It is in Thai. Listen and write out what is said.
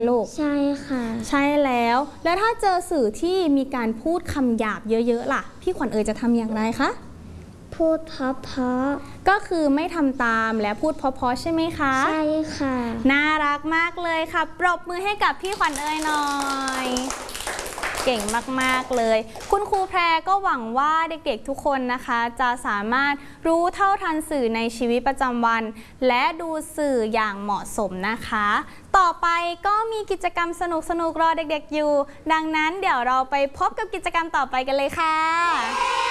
ลูกใช่ค่ะใช่แล้วถ้าเจอสื่อที่มีการพูดคำหยาบเยอะๆล่ะพี่ขวัญจะทำอย่างไรคะพูดเพราะก็คือไม่ทำตามและพูดเพราะๆใช่ไหมคะใช่ค่ะน่ารักมากเลยค่ะปรบมือให้กับพี่ขวัญหน่อยเก่งมากๆเลยคุณครูแพรก็หวังว่าเด็กๆทุกคนนะคะจะสามารถรู้เท่าทันสื่อในชีวิตประจำวันและดูสื่ออย่างเหมาะสมนะคะต่อไปก็มีกิจกรรมสนุกๆรอเด็กๆอยู่ดังนั้นเดี๋ยวเราไปพบกับกิจกรรมต่อไปกันเลยค่ะ